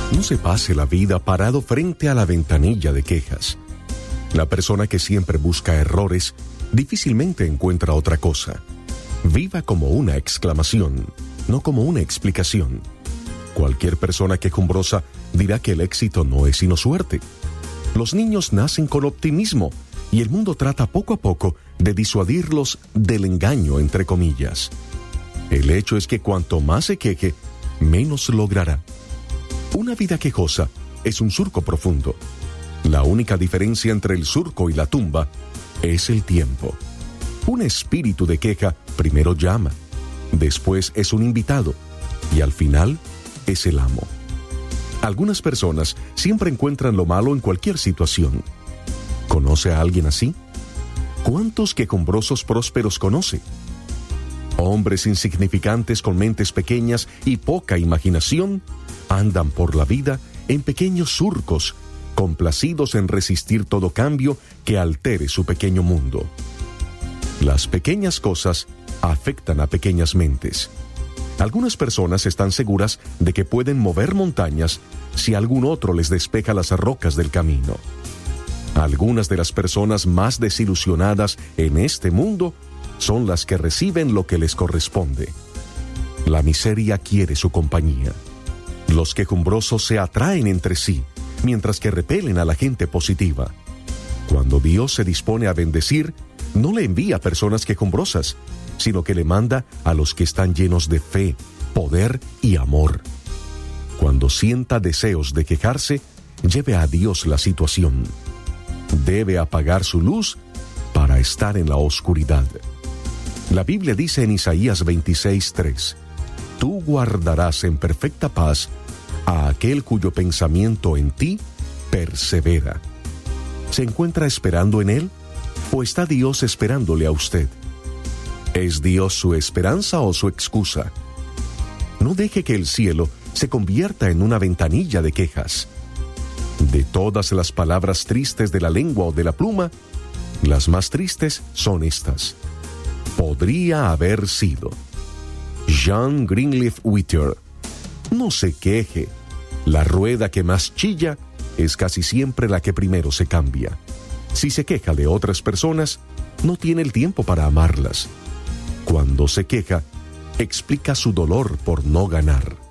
No se pase la vida parado frente a la ventanilla de quejas. La persona que siempre busca errores difícilmente encuentra otra cosa. Viva como una exclamación, no como una explicación. Cualquier persona quejumbrosa dirá que el éxito no es sino suerte. Los niños nacen con optimismo y el mundo trata poco a poco de disuadirlos del engaño, entre comillas. El hecho es que cuanto más se queje, menos logrará. Una vida quejosa es un surco profundo. La única diferencia entre el surco y la tumba es el tiempo. Un espíritu de queja primero llama, después es un invitado y al final es el amo. Algunas personas siempre encuentran lo malo en cualquier situación. ¿Conoce a alguien así? ¿Cuántos quejumbrosos prósperos conoce? Hombres insignificantes con mentes pequeñas y poca imaginación andan por la vida en pequeños surcos, complacidos en resistir todo cambio que altere su pequeño mundo. Las pequeñas cosas afectan a pequeñas mentes. Algunas personas están seguras de que pueden mover montañas si algún otro les despeja las rocas del camino. Algunas de las personas más desilusionadas en este mundo son las que reciben lo que les corresponde. La miseria quiere su compañía. Los quejumbrosos se atraen entre sí, mientras que repelen a la gente positiva. Cuando Dios se dispone a bendecir, no le envía personas quejumbrosas, sino que le manda a los que están llenos de fe, poder y amor. Cuando sienta deseos de quejarse, lleve a Dios la situación. Debe apagar su luz para estar en la oscuridad. La Biblia dice en Isaías 26:3: Tú guardarás en perfecta paz a aquel cuyo pensamiento en ti persevera. ¿Se encuentra esperando en Él? ¿O está Dios esperándole a usted? ¿Es Dios su esperanza o su excusa? No deje que el cielo se convierta en una ventanilla de quejas. De todas las palabras tristes de la lengua o de la pluma, las más tristes son estas: podría haber sido. John Greenleaf Whittier. No se queje. La rueda que más chilla es casi siempre la que primero se cambia. Si se queja de otras personas, no tiene el tiempo para amarlas. Cuando se queja, explica su dolor por no ganar.